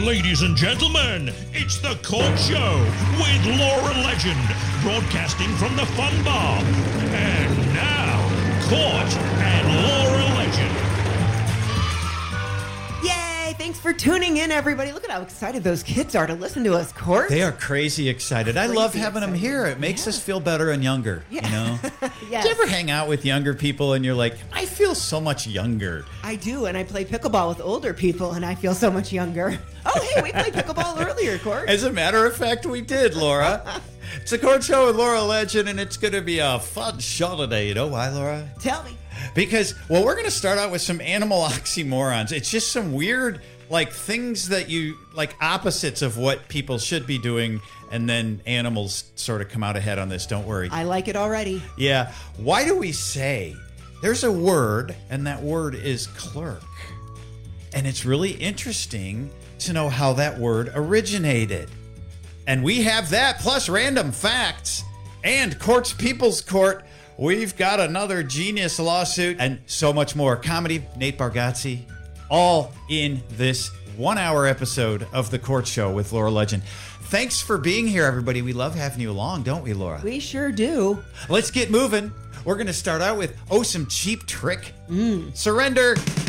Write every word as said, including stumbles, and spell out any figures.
Ladies and gentlemen, it's The Court Show with Laura Legend, broadcasting from the Fun Bar. And now, Court and Laura Legend. Yay! Thanks for tuning in, everybody. Look at how excited those kids are to listen to us, Court. They are crazy excited. Crazy I love having excited. them here. It makes Yeah. us feel better and younger, Yeah. you know? Yes. Do you ever hang out with younger people and you're like, I feel so much younger? I do, and I play pickleball with older people, and I feel so much younger. Oh, hey, we played pickleball earlier, Court. As a matter of fact, we did, Laura. It's a Court Show with Laura Legend, and it's going to be a fun show today. You know why, Laura? Tell me. Because, well, we're going to start out with some animal oxymorons. It's just some weird, like, things that you, like, opposites of what people should be doing, and then animals sort of come out ahead on this. Don't worry. I like it already. Yeah. Why do we say there's a word, and that word is clerk? And it's really interesting to know how that word originated. And we have that, plus random facts, and Court's People's Court. We've got another genius lawsuit, and so much more. Comedy, Nate Bargatze, all in this one-hour episode of The Court Show with Laura Legend. Thanks for being here, everybody. We love having you along, don't we, Laura? We sure do. Let's get moving. We're going to start out with, oh, some cheap trick. Mm. Surrender.